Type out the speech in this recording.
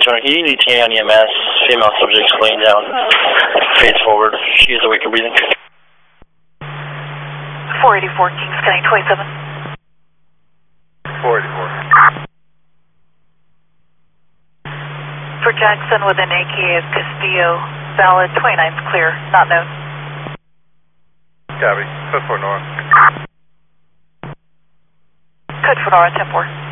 200, can you detain on EMS? Female subject's laying down. Face forward. She is awake and breathing. 484, Kings County 27. 484. For Jackson with an AKA of Castillo, valid 29's clear, not known. Copy. Code 4 Nora. Code 4 Nora, 10-4.